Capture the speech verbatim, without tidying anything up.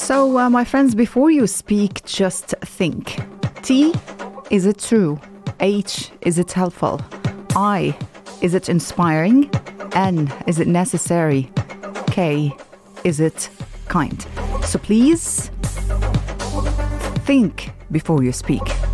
So, uh, my friends, before you speak, just think. T, is it true? H, is it helpful? I, is it inspiring? N, is it necessary? K, is it kind? So please, think before you speak.